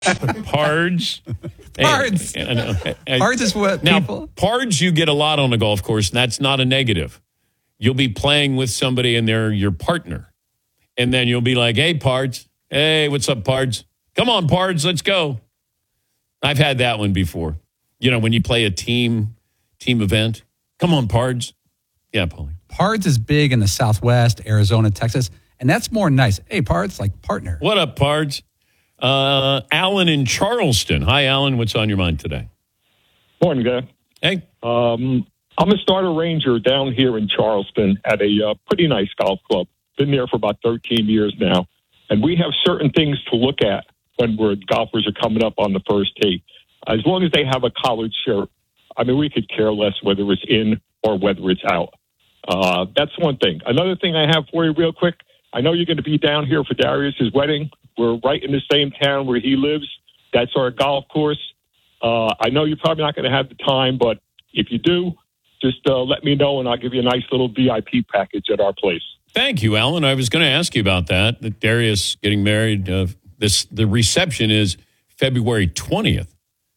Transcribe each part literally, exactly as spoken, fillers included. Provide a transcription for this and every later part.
Pards. Pards. Hey, I know. Hey, Pards is what now, people... Pards you get a lot on the golf course, and that's not a negative. You'll be playing with somebody, and they're your partner. And then you'll be like, hey, Pards. Hey, what's up, Pards? Come on, Pards, let's go. I've had that one before. You know, when you play a team team event. Come on, Pards. Yeah, Paulie. Pards is big in the Southwest, Arizona, Texas, and that's more nice. Hey, Pards, like partner. What up, Pards? Uh, Alan in Charleston. Hi, Alan. What's on your mind today? Morning, guy. Hey. Um, I'm a starter ranger down here in Charleston at a uh, pretty nice golf club. Been there for about thirteen years now. And we have certain things to look at when we're golfers are coming up on the first tee. As long as they have a collared shirt, I mean, we could care less whether it's in or whether it's out. Uh, that's one thing. Another thing I have for you real quick, I know you're going to be down here for Darius's wedding. We're right in the same town where he lives. That's our golf course. Uh, I know you're probably not going to have the time, but if you do, just uh, let me know, and I'll give you a nice little V I P package at our place. Thank you, Alan. I was going to ask you about that. That Darius getting married. Uh, this the reception is February twentieth.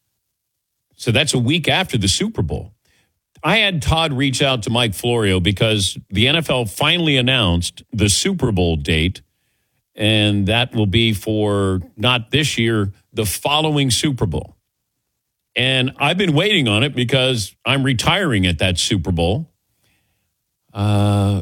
So that's a week after the Super Bowl. I had Todd reach out to Mike Florio because the N F L finally announced the Super Bowl date, and that will be for not this year, the following Super Bowl. And I've been waiting on it because I'm retiring at that Super Bowl. Uh,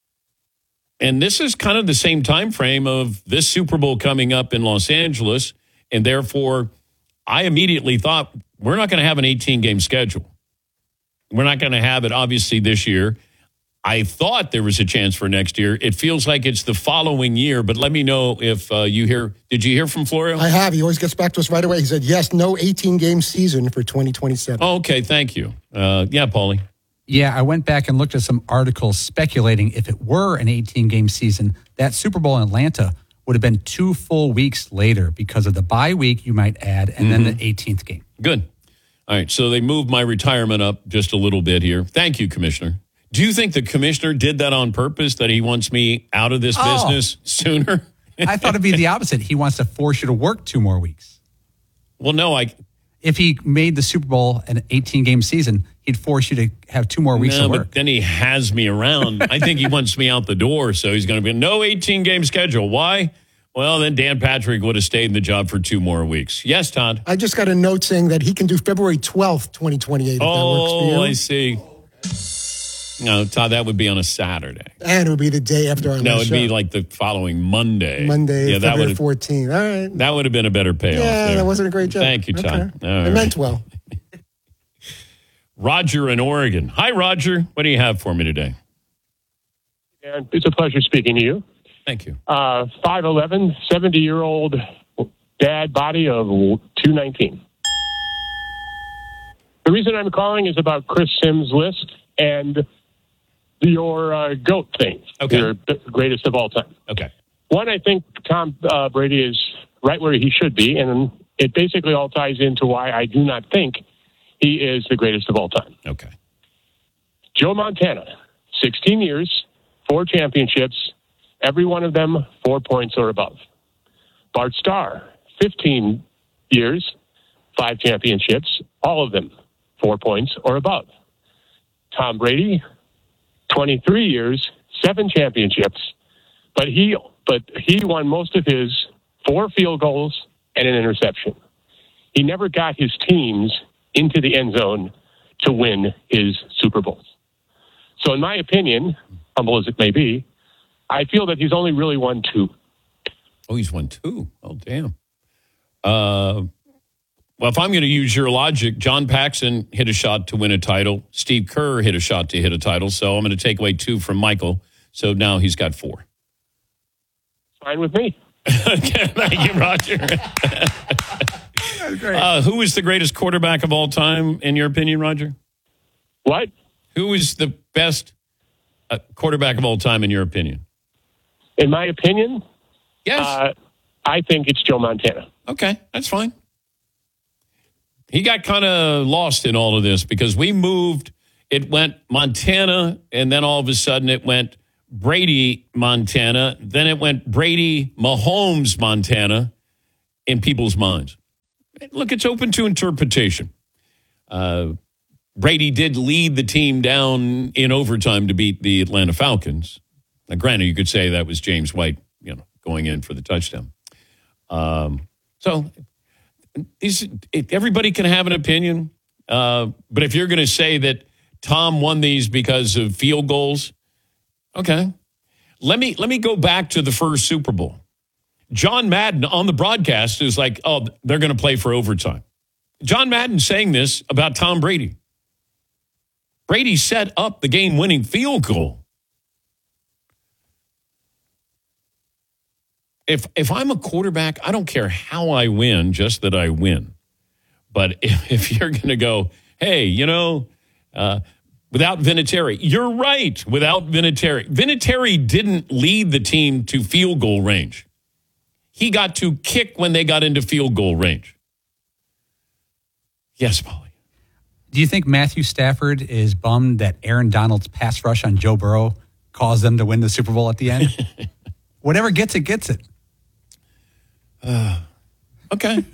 and this is kind of the same time frame of this Super Bowl coming up in Los Angeles, and therefore I immediately thought we're not going to have an eighteen-game schedule. We're not going to have it, obviously, this year. I thought there was a chance for next year. It feels like it's the following year, but let me know if uh, you hear. Did you hear from Florio? I have. He always gets back to us right away. He said, yes, no eighteen-game season for twenty twenty-seven. Oh, okay, thank you. Uh, yeah, Paulie. Yeah, I went back and looked at some articles speculating if it were an eighteen-game season, that Super Bowl in Atlanta would have been two full weeks later because of the bye week, you might add, and mm-hmm. then the eighteenth game. Good. All right, so they moved my retirement up just a little bit here. Thank you, Commissioner. Do you think the commissioner did that on purpose, that he wants me out of this oh. business sooner? I thought it'd be the opposite. He wants to force you to work two more weeks. Well, no, I... If he made the Super Bowl an eighteen-game season, he'd force you to have two more weeks no, of work. But then he has me around. I think he wants me out the door, so he's going to be no eighteen-game schedule. Why? Well, then Dan Patrick would have stayed in the job for two more weeks. Yes, Todd? I just got a note saying that he can do February twelfth, twenty twenty-eight. If oh, that works for you. I see. No, Todd, that would be on a Saturday. And it would be the day after our No, it'd show. be like the following Monday. Monday, yeah, February fourteenth. All right. That would have been a better payoff. Yeah, there. that wasn't a great job. Thank you, Todd. Okay. It meant well. Roger in Oregon. Hi, Roger. What do you have for me today? And it's a pleasure speaking to you. Thank you. Uh, five eleven, seventy-year-old dad, body of two nineteen. The reason I'm calling is about Chris Sims' list and your uh, GOAT thing. Okay. Your greatest of all time. Okay. One, I think Tom uh, Brady is right where he should be, and it basically all ties into why I do not think he is the greatest of all time. Okay. Joe Montana, sixteen years, four championships, every one of them four points or above. Bart Starr, fifteen years, five championships, all of them four points or above. Tom Brady, twenty-three years, seven championships, but he but he won most of his four field goals and an interception. He never got his teams into the end zone to win his Super Bowls. So in my opinion, humble as it may be, I feel that he's only really won two. Oh, he's won two. Oh, damn. Uh, well, if I'm going to use your logic, John Paxson hit a shot to win a title. Steve Kerr hit a shot to hit a title. So I'm going to take away two from Michael. So now he's got four. Fine with me. Thank you, Roger. Great. Uh, who is the greatest quarterback of all time, in your opinion, Roger? What? Who is the best uh, quarterback of all time, in your opinion? In my opinion, yes. Uh, I think it's Joe Montana. Okay, that's fine. He got kind of lost in all of this because we moved. It went Montana, and then all of a sudden it went Brady, Montana. Then it went Brady, Mahomes, Montana in people's minds. look, it's open to interpretation. Uh, Brady did lead the team down in overtime to beat the Atlanta Falcons. Now, granted, you could say that was James White, you know, going in for the touchdown. Um, so these, everybody can have an opinion. Uh, but if you're going to say that Tom won these because of field goals, okay. Let me let me go back to the first Super Bowl. John Madden on the broadcast is like, oh, they're going to play for overtime. John Madden saying this about Tom Brady. Brady set up the game-winning field goal. If if I'm a quarterback, I don't care how I win, just that I win. But if, if you're going to go, hey, you know, uh, without Vinatieri, you're right, without Vinatieri. Vinatieri didn't lead the team to field goal range. He got to kick when they got into field goal range. Yes, Paulie. Do you think Matthew Stafford is bummed that Aaron Donald's pass rush on Joe Burrow caused them to win the Super Bowl at the end? Whatever gets it, gets it. Uh, okay.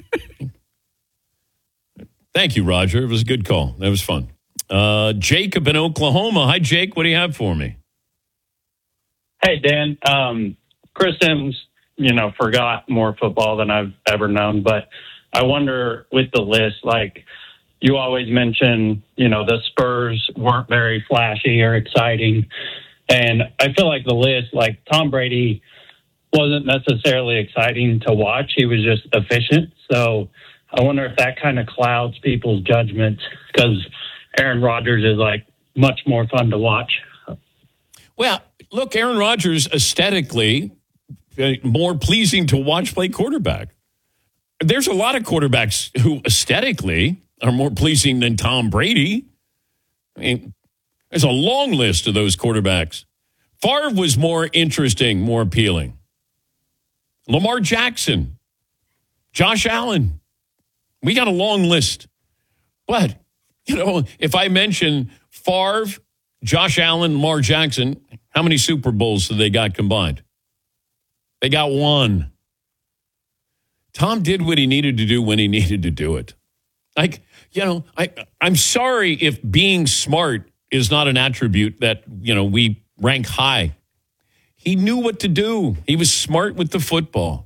Thank you, Roger. It was a good call. That was fun. Uh, Jacob in Oklahoma. Hi, Jake. What do you have for me? Hey, Dan. Um, Chris Sims, you know, forgot more football than I've ever known. But I wonder with the list, like you always mention, you know, the Spurs weren't very flashy or exciting. And I feel like the list, like Tom Brady wasn't necessarily exciting to watch. He was just efficient. So I wonder if that kind of clouds people's judgment because Aaron Rodgers is like much more fun to watch. Well, look, Aaron Rodgers aesthetically more pleasing to watch play quarterback. There's a lot of quarterbacks who aesthetically are more pleasing than Tom Brady. I mean, there's a long list of those quarterbacks. Favre was more interesting, more appealing. Lamar Jackson, Josh Allen. We got a long list. But, you know, if I mention Favre, Josh Allen, Lamar Jackson, how many Super Bowls do they got combined? They got one. Tom did what he needed to do when he needed to do it. Like, you know, I, I'm sorry if being smart is not an attribute that, you know, we rank high. He knew what to do. He was smart with the football.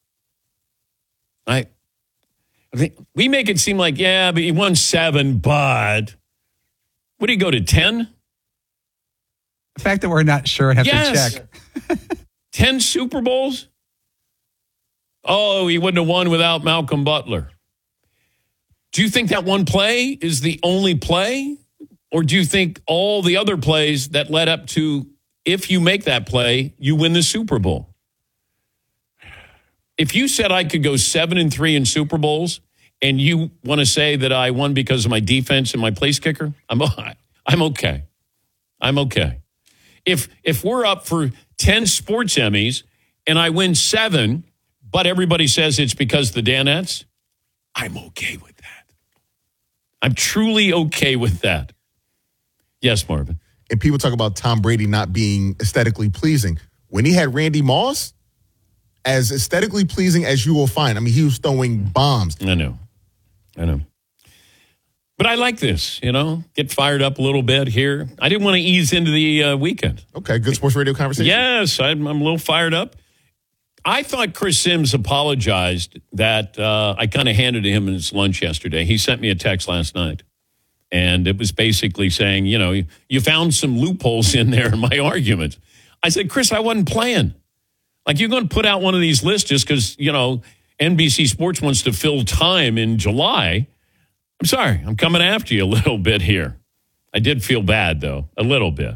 I, I think we make it seem like, yeah, but he won seven, but what did he go to, ten? The fact that we're not sure and have yes. to check. ten Super Bowls? Oh, he wouldn't have won without Malcolm Butler. Do you think that one play is the only play? Or do you think all the other plays that led up to, if you make that play, you win the Super Bowl? If you said I could go seven and three in Super Bowls, and you want to say that I won because of my defense and my place kicker, I'm I'm okay. I'm okay. If if we're up for ten sports Emmys and I win seven, but everybody says it's because the Danettes, I'm okay with that. I'm truly okay with that. Yes, Marvin. And people talk about Tom Brady not being aesthetically pleasing. When he had Randy Moss, as aesthetically pleasing as you will find. I mean, he was throwing bombs. I know. I know. But I like this, you know, get fired up a little bit here. I didn't want to ease into the uh, weekend. Okay, good sports radio conversation. Yes, I'm, I'm a little fired up. I thought Chris Sims apologized that uh, I kind of handed him his lunch yesterday. He sent me a text last night. And it was basically saying, you know, you, you found some loopholes in there in my argument. I said, Chris, I wasn't playing. Like, you're going to put out one of these lists just because, you know, N B C Sports wants to fill time in July. I'm sorry. I'm coming after you a little bit here. I did feel bad, though, a little bit.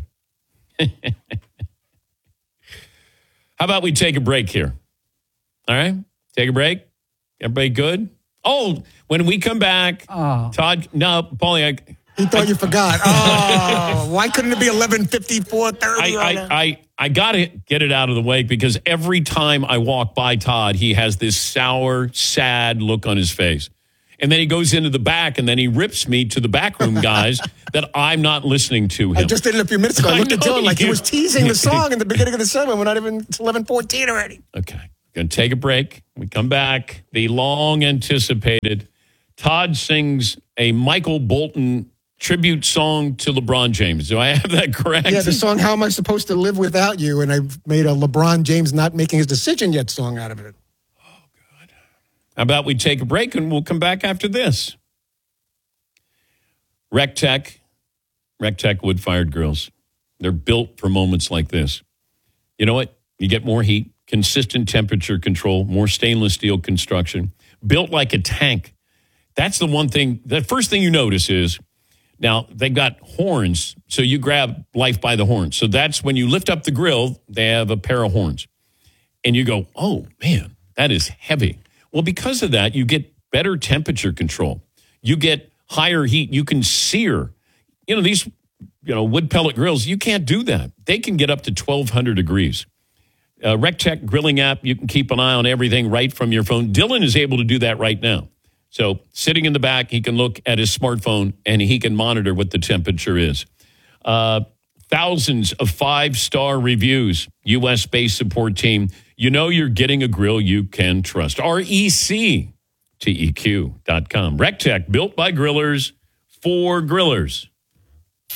How about we take a break here? All right? Take a break? Everybody good? Oh, when we come back, oh. Todd, no, Paulie, I... He thought I, you forgot. Oh, why couldn't it be eleven fifty-four thirty? I, right I, I, I got to get it out of the way because every time I walk by Todd, he has this sour, sad look on his face. And then he goes into the back and then he rips me to the back room guys that I'm not listening to him. I just did it a few minutes ago. I looked at Dylan like he was teasing the song in the beginning of the segment. We're not even, it's eleven fourteen already. Okay. Going to take a break. We come back. The long anticipated Todd sings a Michael Bolton tribute song to LeBron James. Do I have that correct? Yeah, the song How Am I Supposed to Live Without You? And I've made a LeBron James not making his decision yet song out of it. Oh, God. How about we take a break and we'll come back after this? RecTech, RecTech wood-fired grills. They're built for moments like this. You know what? You get more heat, consistent temperature control, more stainless steel construction, built like a tank. That's the one thing. The first thing you notice is, now, they've got horns, so you grab life by the horns. So that's when you lift up the grill, they have a pair of horns. And you go, oh, man, that is heavy. Well, because of that, you get better temperature control. You get higher heat. You can sear. You know, these you know wood pellet grills, you can't do that. They can get up to twelve hundred degrees. Uh, RecTech grilling app, you can keep an eye on everything right from your phone. Dylan is able to do that right now. So sitting in the back, he can look at his smartphone and he can monitor what the temperature is. Uh, thousands of five-star reviews, U S-based support team. You know you're getting a grill you can trust. R E C T E Q dot com. RecTech, built by grillers for grillers.